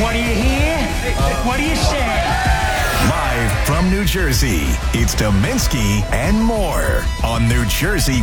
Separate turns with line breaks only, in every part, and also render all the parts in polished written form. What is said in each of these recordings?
What do you hear? What do you say?
Live from New Jersey, it's Dominski and more on New Jersey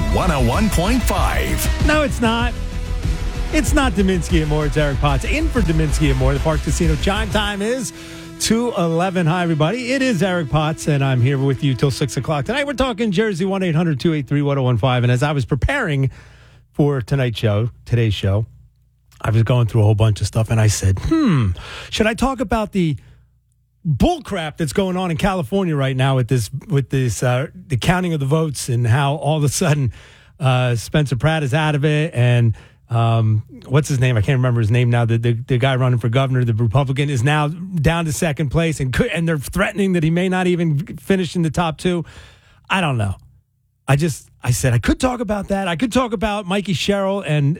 101.5.
No, it's not. It's not Dominski and more. It's Eric Potts in for Dominski and more. The Park Casino chime time is 2:11. Hi, everybody. It is Eric Potts, and I'm here with you till 6 o'clock. Tonight, we're talking Jersey 1-800-283-1015. And as I was preparing for today's show, I was going through a whole bunch of stuff, and I said, should I talk about the bullcrap that's going on in California right now with this the counting of the votes and how all of a sudden Spencer Pratt is out of it, and what's his name? I can't remember his name now. The guy running for governor, the Republican, is now down to second place, and they're threatening that he may not even finish in the top two. I don't know. I said I could talk about that. I could talk about Mikey Sherrill and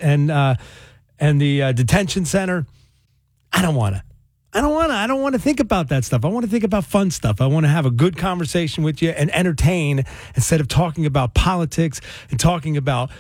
the detention center. I don't want to. I don't want to think about that stuff. I want to think about fun stuff. I want to have a good conversation with you and entertain instead of talking about politics and talking about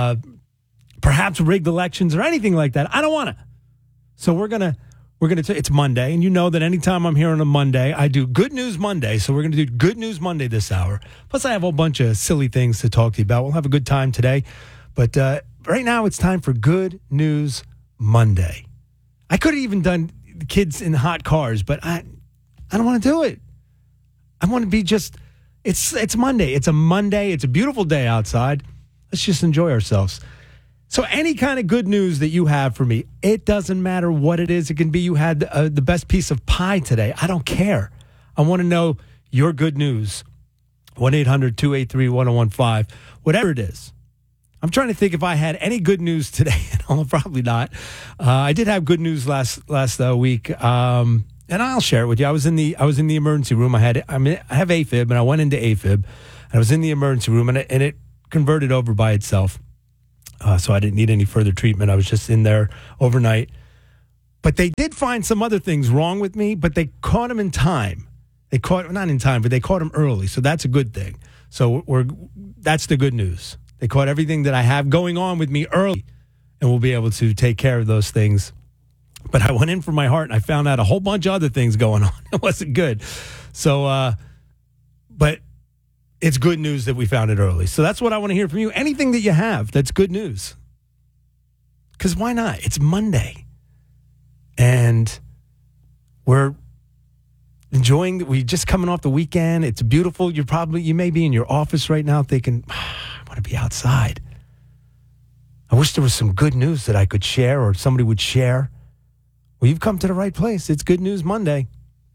perhaps rigged elections or anything like that. I don't want to. So we're gonna. It's Monday, and you know that anytime I'm here on a Monday, I do Good News Monday. So we're gonna do Good News Monday this hour. Plus, I have a whole bunch of silly things to talk to you about. We'll have a good time today, but right now it's time for Good News Monday. I could have even done kids in hot cars, but I don't want to do it. I want to be just. It's Monday. It's a Monday. It's a beautiful day outside. Let's just enjoy ourselves. So any kind of good news that you have for me, it doesn't matter what it is. It can be you had the best piece of pie today. I don't care. I want to know your good news. 1-800-283-1015. Whatever it is. I'm trying to think if I had any good news today. No, probably not. I did have good news last week, and I'll share it with you. I was in the emergency room. I have AFib, and I went into AFib, and I was in the emergency room, and it converted over by itself. So I didn't need any further treatment. I was just in there overnight. But they did find some other things wrong with me, but they caught him in time. They caught him early, so that's a good thing. So that's the good news. They caught everything that I have going on with me early, and we'll be able to take care of those things. But I went in for my heart, and I found out a whole bunch of other things going on. It wasn't good. So, but it's good news that we found it early. So that's what I want to hear from you. Anything that you have that's good news. Because why not? It's Monday. And we're enjoying, we just coming off the weekend. It's beautiful. You may be in your office right now thinking, I want to be outside. I wish there was some good news that I could share or somebody would share. Well, you've come to the right place. It's Good News Monday.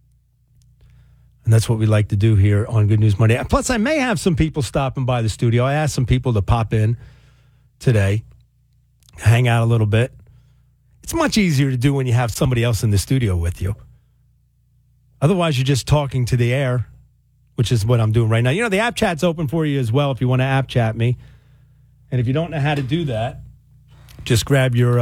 And that's what we like to do here on Good News Monday. Plus, I may have some people stopping by the studio. I asked some people to pop in today, hang out a little bit. It's much easier to do when you have somebody else in the studio with you. Otherwise, you're just talking to the air, which is what I'm doing right now. You know, the app chat's open for you as well if you want to app chat me. And if you don't know how to do that, just grab your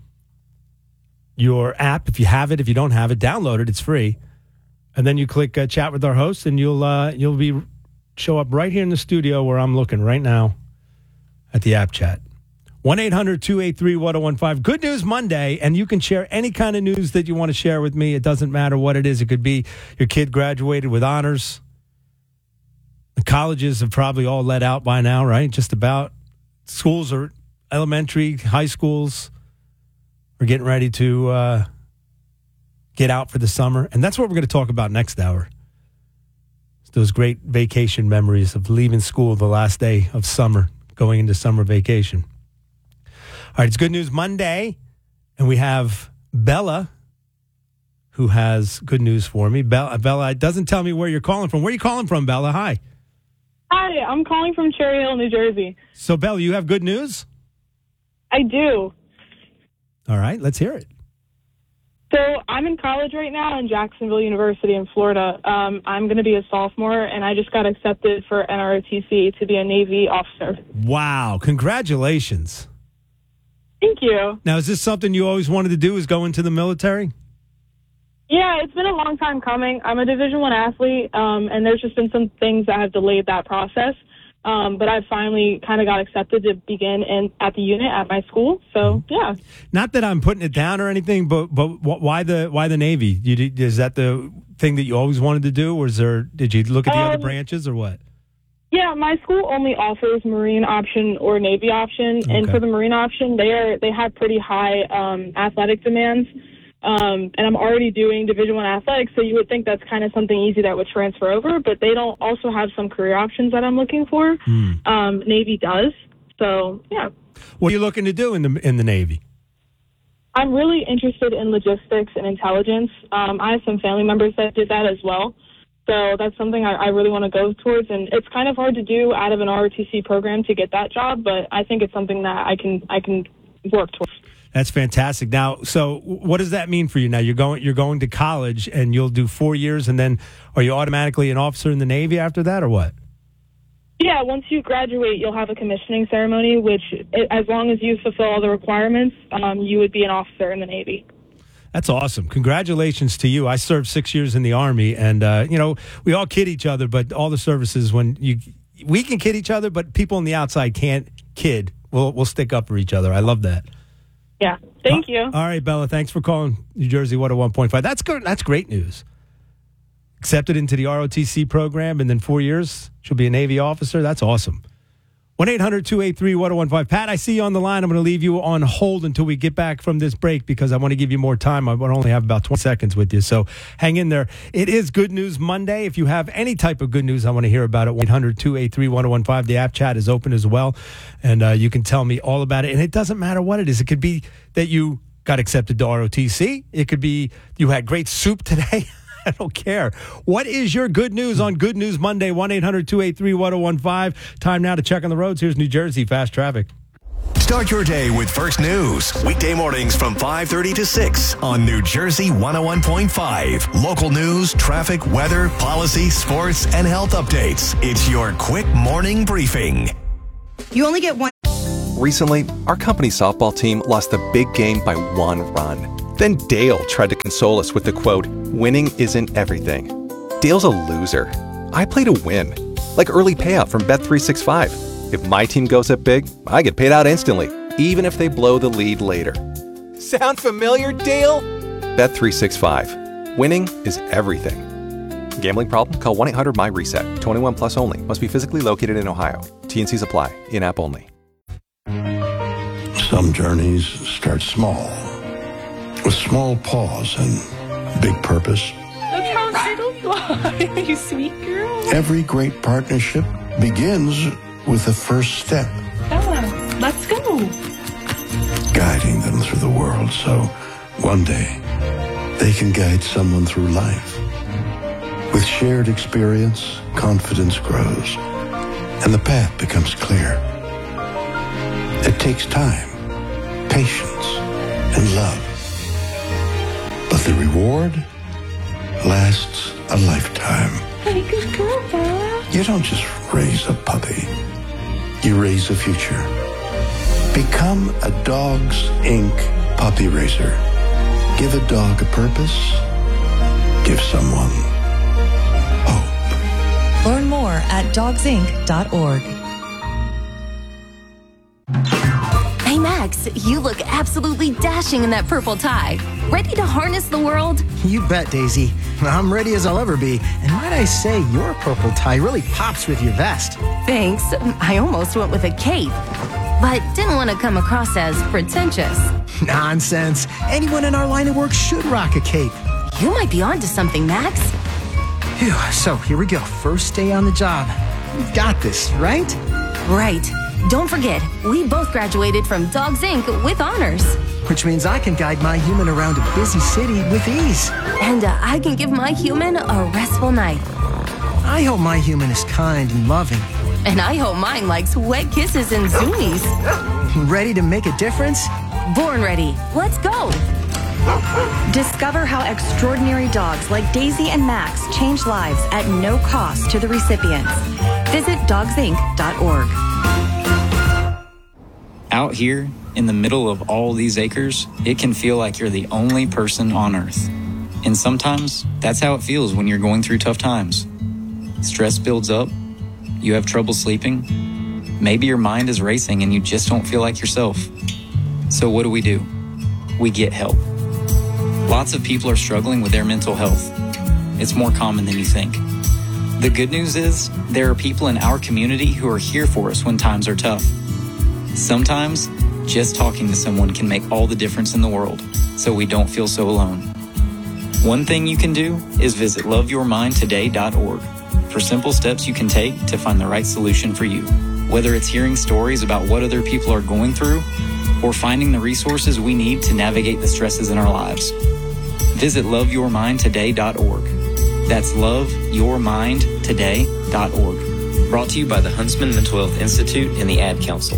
app. If you have it, if you don't have it, download it. It's free. And then you click chat with our host, and you'll show up right here in the studio where I'm looking right now at the app chat. 1-800-283-1015. Good News Monday, and you can share any kind of news that you want to share with me. It doesn't matter what it is. It could be your kid graduated with honors. The colleges have probably all let out by now, right? Just about. Schools are elementary, high schools are getting ready to get out for the summer. And that's what we're going to talk about next hour. It's those great vacation memories of leaving school the last day of summer, going into summer vacation. All right, it's Good News Monday, and we have Bella, who has good news for me. Bella, it doesn't tell me where you're calling from. Where are you calling from, Bella? Hi.
Hi, I'm calling from Cherry Hill, New Jersey.
So, Bella, you have good news?
I do.
All right, let's hear it.
So I'm in college right now in Jacksonville University in Florida. I'm going to be a sophomore, and I just got accepted for NROTC to be a Navy officer.
Wow, congratulations.
Thank you.
Now, is this something you always wanted to do, is go into the military?
Yeah, it's been a long time coming. I'm a Division I athlete, and there's just been some things that have delayed that process. But I finally kind of got accepted to begin at the unit at my school. So, yeah.
Not that I'm putting it down or anything, but why the Navy? Is that the thing that you always wanted to do, or did you look at the other branches, or what?
Yeah, my school only offers Marine option or Navy option, and for the Marine option, they have pretty high athletic demands. And I'm already doing Division I athletics, so you would think that's kind of something easy that would transfer over, but they don't also have some career options that I'm looking for. Navy does. So, yeah.
What are you looking to do in the Navy?
I'm really interested in logistics and intelligence. I have some family members that did that as well. So that's something I really want to go towards, and it's kind of hard to do out of an ROTC program to get that job, but I think it's something that I can work towards.
That's fantastic. Now, so what does that mean for you now? You're going to college, and you'll do 4 years, and then are you automatically an officer in the Navy after that, or what?
Yeah, once you graduate, you'll have a commissioning ceremony, which, as long as you fulfill all the requirements, you would be an officer in the Navy.
That's awesome. Congratulations to you. I served 6 years in the Army, and, we all kid each other, but all the services, we can kid each other, but people on the outside can't kid. We'll stick up for each other. I love that.
Yeah. Thank you.
All right, Bella. Thanks for calling New Jersey 101.5. That's good. That's great news. Accepted into the ROTC program, and then 4 years, she'll be a Navy officer. That's awesome. 1-800-283-1015. Pat, I see you on the line. I'm going to leave you on hold until we get back from this break because I want to give you more time. I only have about 20 seconds with you, so hang in there. It is Good News Monday. If you have any type of good news, I want to hear about it. 1-800-283-1015. The app chat is open as well, and you can tell me all about it. And it doesn't matter what it is. It could be that you got accepted to ROTC. It could be you had great soup today. I don't care. What is your good news on Good News Monday? 1-800-283-1015. Time now to check on the roads. Here's New Jersey Fast Traffic.
Start your day with First News. Weekday mornings from 5:30 to 6 on New Jersey 101.5. Local news, traffic, weather, policy, sports, and health updates. It's your quick morning briefing.
You only get one.
Recently, our company softball team lost the big game by 1 run. Then Dale tried to console us with the quote, "Winning isn't everything." Dale's a loser. I play to win. Like early payout from Bet365. If my team goes up big, I get paid out instantly, even if they blow the lead later. Sound familiar, Dale? Bet365. Winning is everything. Gambling problem? Call 1-800-MY-RESET. 21 plus only. Must be physically located in Ohio. T&Cs apply. In-app only.
Some journeys start small. With small paws and big purpose.
Look how little you are, you sweet girl.
Every great partnership begins with the first step.
Bella, let's go.
Guiding them through the world so one day they can guide someone through life. With shared experience, confidence grows, and the path becomes clear. It takes time, patience, and love. But the reward lasts a lifetime.
Hey, good girl, Bella.
You don't just raise a puppy. You raise a future. Become a Dogs Inc. puppy raiser. Give a dog a purpose. Give someone hope.
Learn more at dogsinc.org.
Hey, Max, you look absolutely dashing in that purple tie. Ready to harness the world?
You bet, Daisy. I'm ready as I'll ever be. And might I say, your purple tie really pops with your vest.
Thanks. I almost went with a cape, but didn't want to come across as pretentious.
Nonsense. Anyone in our line of work should rock a cape.
You might be onto something, Max.
Phew, so here we go. First day on the job. We've got this, right?
Right. Don't forget, we both graduated from Dogs Inc. with honors.
Which means I can guide my human around a busy city with ease.
And I can give my human a restful night.
I hope my human is kind and loving.
And I hope mine likes wet kisses and zoomies.
Ready to make a difference?
Born ready. Let's go.
Discover how extraordinary dogs like Daisy and Max change lives at no cost to the recipients. Visit dogsinc.org.
Out here, in the middle of all these acres, it can feel like you're the only person on Earth. And sometimes, that's how it feels when you're going through tough times. Stress builds up, You have trouble sleeping? Maybe your mind is racing and you just don't feel like yourself. So what do? We get help. Lots of people are struggling with their mental health. It's more common than you think. The good news is there are people in our community who are here for us when times are tough. Sometimes just talking to someone can make all the difference in the world, so we don't feel so alone. One thing you can do is visit loveyourmindtoday.org for simple steps you can take to find the right solution for you. Whether it's hearing stories about what other people are going through or finding the resources we need to navigate the stresses in our lives. Visit loveyourmindtoday.org. That's loveyourmindtoday.org. Brought to you by the Huntsman Mental Health Institute and the Ad Council.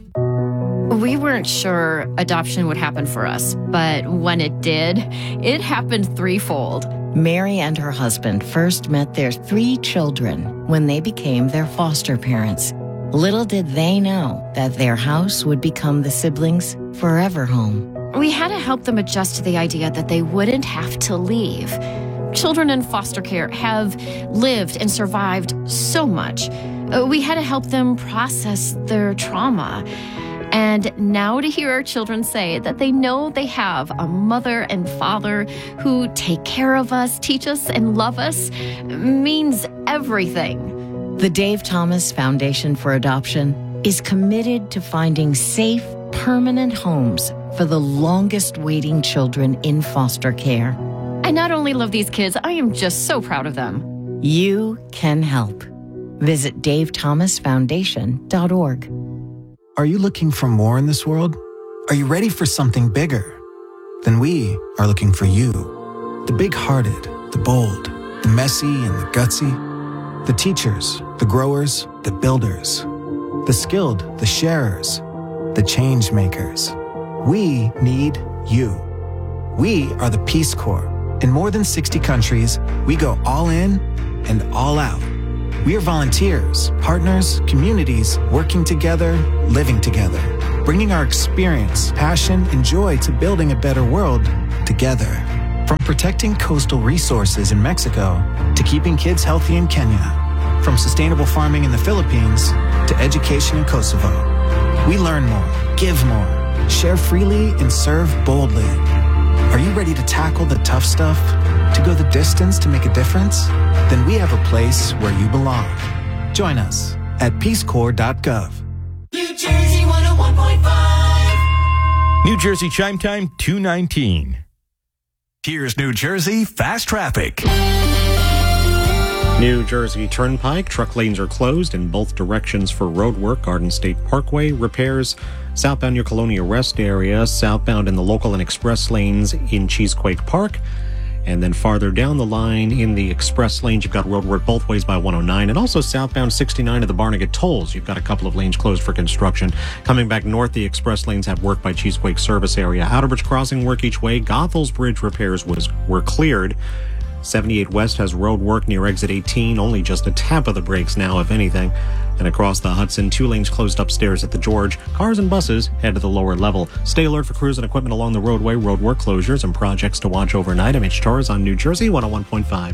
We weren't sure adoption would happen for us, but when it did, it happened threefold.
Mary and her husband first met their 3 children when they became their foster parents. Little did they know that their house would become the siblings' forever home.
We had to help them adjust to the idea that they wouldn't have to leave. Children in foster care have lived and survived so much. We had to help them process their trauma. And now to hear our children say that they know they have a mother and father who take care of us, teach us, and love us means everything.
The Dave Thomas Foundation for Adoption is committed to finding safe, permanent homes for the longest waiting children in foster care.
I not only love these kids, I am just so proud of them.
You can help. Visit davethomasfoundation.org.
Are you looking for more in this world? Are you ready for something bigger? Then we are looking for you. The big-hearted, the bold, the messy and the gutsy. The teachers, the growers, the builders. The skilled, the sharers, the change makers. We need you. We are the Peace Corps. In more than 60 countries, we go all in and all out. We are volunteers, partners, communities, working together, living together, bringing our experience, passion, and joy to building a better world together. From protecting coastal resources in Mexico to keeping kids healthy in Kenya, from sustainable farming in the Philippines to education in Kosovo. We learn more, give more, share freely, and serve boldly. Are you ready to tackle the tough stuff? To go the distance to make a difference? Then we have a place where you belong. Join us at peacecorps.gov.
New Jersey 101.5.
New Jersey Chime Time 2:19. Here's New Jersey Fast Traffic.
New Jersey Turnpike, truck lanes are closed in both directions for road work. Garden State Parkway repairs. Southbound near Colonia Rest area, southbound in the local and express lanes in Cheesequake Park. And then farther down the line in the express lanes, you've got road work both ways by 109. And also southbound 69 to the Barnegat tolls. You've got a couple of lanes closed for construction. Coming back north, the express lanes have work by Cheesequake service area. Outerbridge Crossing work each way. Goethals Bridge repairs were cleared. 78 West has road work near exit 18. Only just a tap of the brakes now, if anything. And across the Hudson, 2 lanes closed upstairs at the George. Cars and buses head to the lower level. Stay alert for crews and equipment along the roadway, road work closures, and projects to watch overnight. I'm H. Torres on New Jersey 101.5.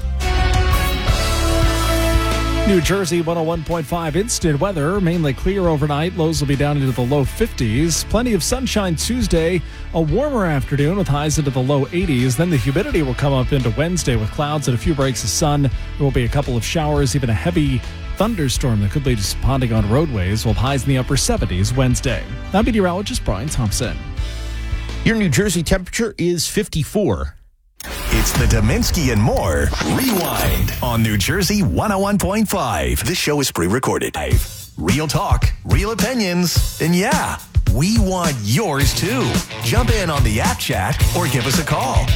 New Jersey 101.5 instant weather, mainly clear overnight. Lows will be down into the low 50s. Plenty of sunshine Tuesday, a warmer afternoon with highs into the low 80s. Then the humidity will come up into Wednesday with clouds and a few breaks of sun. There will be a couple of showers, even a heavy thunderstorm that could lead to some ponding on roadways, with highs in the upper 70s Wednesday. I'm meteorologist Brian Thompson.
Your New Jersey temperature is 54.
It's the Dominski and More Rewind on New Jersey 101.5. This show is pre-recorded. Real talk, real opinions, and yeah, we want yours too. Jump in on the app chat or give us a call.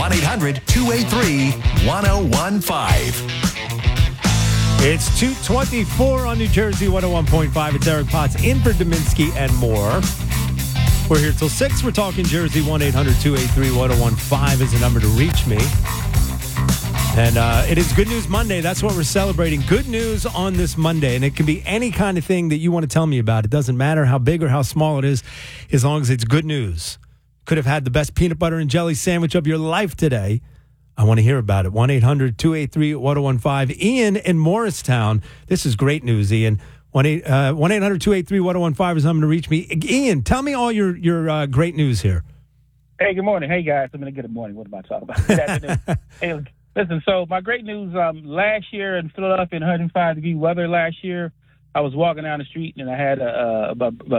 1-800-283-1015.
It's 2:24 on New Jersey 101.5. It's Eric Potts in for Dominski and More. We're here till 6. We're talking Jersey. 1-800-283-1015 is the number to reach me. And it is Good News Monday. That's what we're celebrating. Good news on this Monday. And it can be any kind of thing that you want to tell me about. It doesn't matter how big or how small it is, as long as it's good news. Could have had the best peanut butter and jelly sandwich of your life today. I want to hear about it. 1-800-283-1015. Ian in Morristown. This is great news, Ian. 1-800-283-1015 is I'm going to reach me. Ian, tell me all your great news here.
Hey, good morning. Hey, guys. I'm going to get a morning. What am I talking about? Good afternoon. Hey, listen, so my great news, last year in Philadelphia in 105-degree weather last year, I was walking down the street and I had I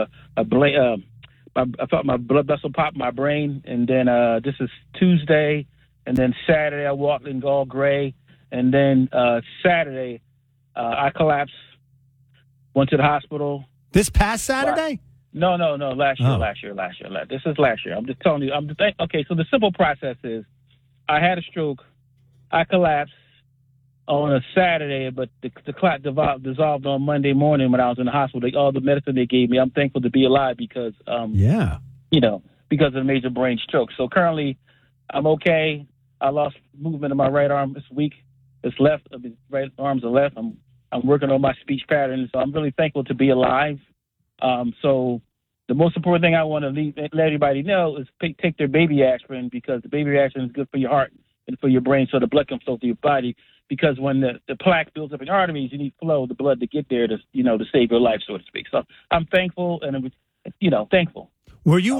felt my blood vessel pop in my brain. And then this is Tuesday. And then Saturday I walked in all gray. And then Saturday I collapsed, went to the hospital.
This past Saturday?
No. Last year. This is last year. I'm just telling you. Okay, so the simple process is I had a stroke. I collapsed on a Saturday, but the clot dissolved on Monday morning when I was in the hospital. All the medicine they gave me, I'm thankful to be alive because, because of a major brain stroke. So currently I'm okay. I lost movement in my right arm this week. It's left. Right arms are left. I'm working on my speech pattern, so I'm really thankful to be alive. So the most important thing I want to let everybody know is take their baby aspirin because the baby aspirin is good for your heart and for your brain, so the blood comes flow through your body. Because when the plaque builds up in your arteries, you need flow of the blood to get there to save your life, so to speak. So I'm thankful and thankful.
Were you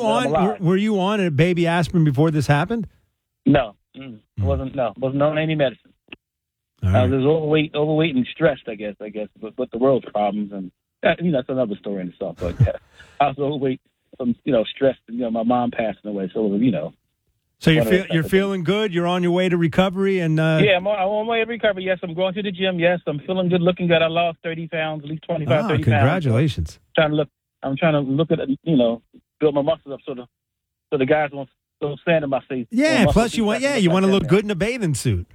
on a baby aspirin before this happened?
No, wasn't on any medicine.
Right.
I was overweight and stressed, I guess, but the world's problems and that's another story in itself. But I was overweight, stressed. My mom passing away, so
So you're feeling good. You're on your way to recovery, and
yeah, I'm on my way to recovery. Yes, I'm going to the gym. Yes, I'm feeling good, looking good. I lost 30 pounds, at least 25, 30 pounds.
Congratulations!
I'm trying to look at build my muscles up so the guys won't stand in my face.
Yeah, plus you want to look good in a bathing suit.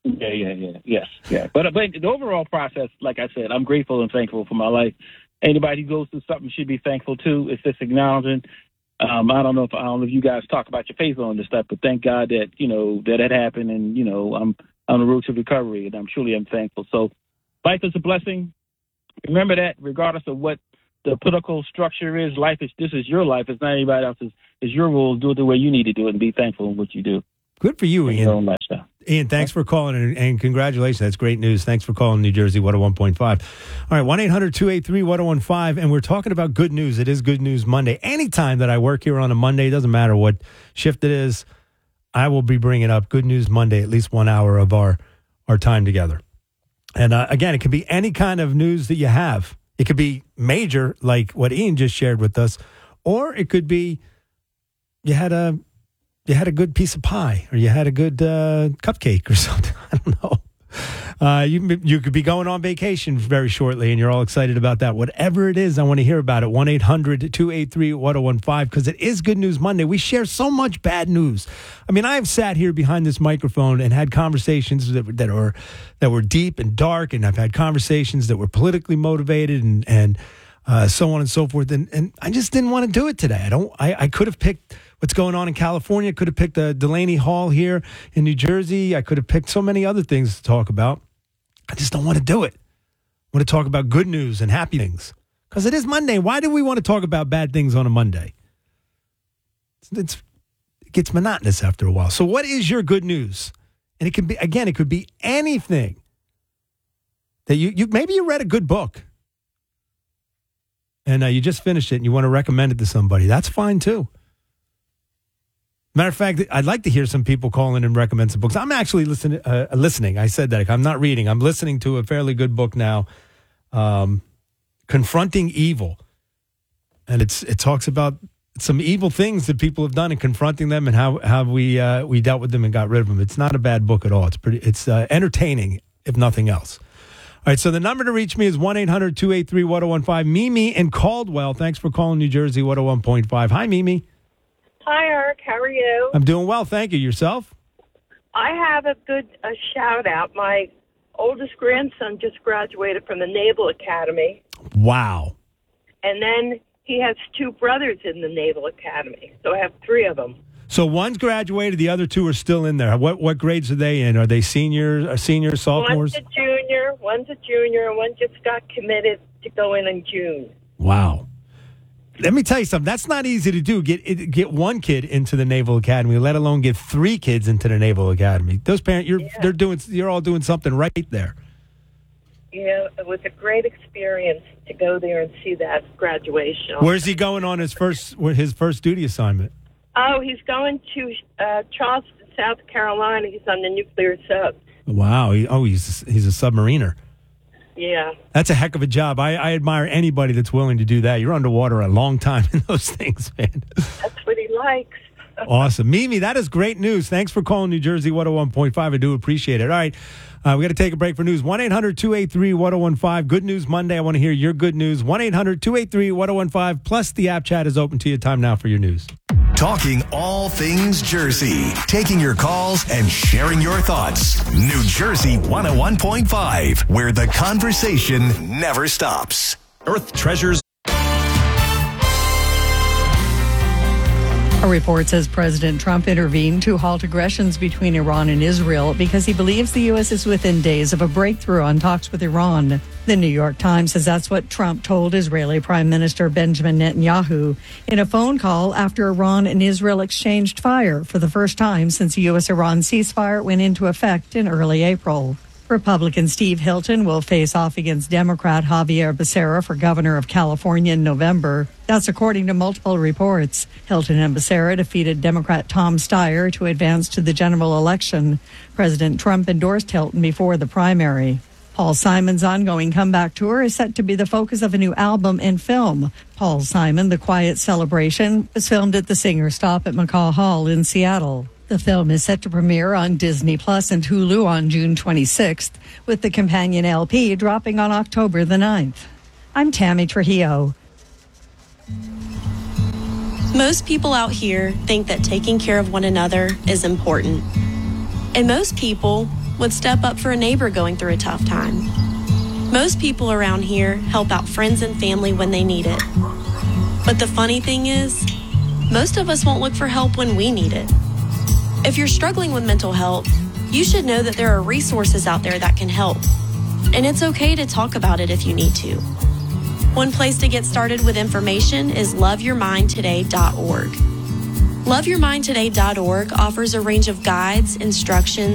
Yes. But the overall process, like I said, I'm grateful and thankful for my life. Anybody who goes through something should be thankful too. It's just acknowledging. I don't know if you guys talk about your faith on this stuff, but thank God that that happened, and I'm on the road to recovery, and I'm thankful. So, life is a blessing. Remember that, regardless of what the political structure is, this is your life. It's not anybody else's. It's your rules. Do it the way you need to do it, and be thankful in what you do.
Good for you, Ian.
Your own lifestyle.
Ian, thanks for calling, and congratulations. That's great news. Thanks for calling New Jersey 101.5. All right, 1-800-283-1015, and we're talking about good news. It is Good News Monday. Anytime that I work here on a Monday, it doesn't matter what shift it is, I will be bringing up Good News Monday at least 1 hour of our time together. And again, it could be any kind of news that you have. It could be major, like what Ian just shared with us, or it could be you had a good piece of pie, or you had a good cupcake or something. I don't know. You could be going on vacation very shortly, and you're all excited about that. Whatever it is, I want to hear about it. 1-800-283-1015, because it is Good News Monday. We share so much bad news. I mean, I've sat here behind this microphone and had conversations that were deep and dark, and I've had conversations that were politically motivated and so on and so forth. And I just didn't want to do it today. I could have picked what's going on in California. Could have picked the Delaney Hall here in New Jersey. I could have picked so many other things to talk about. I just don't want to do it. I want to talk about good news and happy things. Because it is Monday. Why do we want to talk about bad things on a Monday? It gets monotonous after a while. So what is your good news? And it could be anything. That maybe you read a good book. And you just finished it and you want to recommend it to somebody. That's fine too. Matter of fact, I'd like to hear some people call in and recommend some books. I'm actually listening. I said that. I'm not reading. I'm listening to a fairly good book now, Confronting Evil. And it talks about some evil things that people have done and confronting them and how we dealt with them and got rid of them. It's not a bad book at all. It's entertaining, if nothing else. All right, so the number to reach me is 1-800-283-1015. Mimi in Caldwell. Thanks for calling New Jersey 101.5. Hi, Mimi.
Hi, Eric. How are you?
I'm doing well, thank you. Yourself?
I have a shout-out. My oldest grandson just graduated from the Naval Academy.
Wow.
And then he has two brothers in the Naval Academy, so I have three of them.
So one's graduated, the other two are still in there. What grades are they in? Are they seniors, sophomores?
One's a junior, and one just got committed to go in June.
Wow. Let me tell you something. That's not easy to do. Get one kid into the Naval Academy, let alone get 3 kids into the Naval Academy. Those parents, you're all doing something right there.
Yeah, it was a great experience to go there and see that graduation.
Where's he going on his first duty assignment?
Oh, he's going to Charleston, South Carolina. He's on the nuclear sub.
Wow. He's a submariner.
Yeah.
That's a heck of a job. I admire anybody that's willing to do that. You're underwater a long time in those things, man.
That's what he likes.
Awesome. Mimi, that is great news. Thanks for calling New Jersey 101.5. I do appreciate it. All right. We got to take a break for news. 1-800-283-1015. Good News Monday. I want to hear your good news. 1-800-283-1015. Plus, the app chat is open to you. Time now for your news.
Talking all things Jersey. Taking your calls and sharing your thoughts. New Jersey 101.5, where the conversation never stops.
Earth treasures.
A report says President Trump intervened to halt aggressions between Iran and Israel because he believes the U.S. is within days of a breakthrough on talks with Iran. The New York Times says that's what Trump told Israeli Prime Minister Benjamin Netanyahu in a phone call after Iran and Israel exchanged fire for the first time since the U.S.-Iran ceasefire went into effect in early April. Republican Steve Hilton will face off against Democrat Javier Becerra for governor of California in November. That's according to multiple reports. Hilton and Becerra defeated Democrat Tom Steyer to advance to the general election. President Trump endorsed Hilton before the primary. Paul Simon's ongoing comeback tour is set to be the focus of a new album and film. Paul Simon, The Quiet Celebration, was filmed at the Singer Stop at McCaw Hall in Seattle. The film is set to premiere on Disney Plus and Hulu on June 26th, with the companion LP dropping on October the 9th. I'm Tammy Trujillo.
Most people out here think that taking care of one another is important. And most people would step up for a neighbor going through a tough time. Most people around here help out friends and family when they need it. But the funny thing is, most of us won't look for help when we need it. If you're struggling with mental health, you should know that there are resources out there that can help. And it's okay to talk about it if you need to. One place to get started with information is loveyourmindtoday.org. Loveyourmindtoday.org offers a range of guides, instructions,